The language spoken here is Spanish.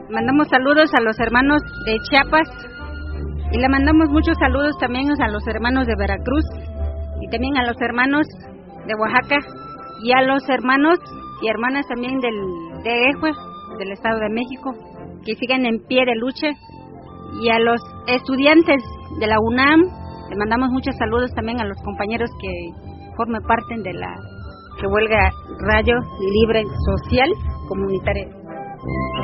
Mandamos saludos a los hermanos de Chiapas y le mandamos muchos saludos también a los hermanos de Veracruz y también a los hermanos de Oaxaca y a los hermanos y hermanas también del DF, del Estado de México, que siguen en pie de lucha, y a los estudiantes de la UNAM le mandamos muchos saludos también a los compañeros que forman parte de la revuelta Radio Libre Social Comunitaria.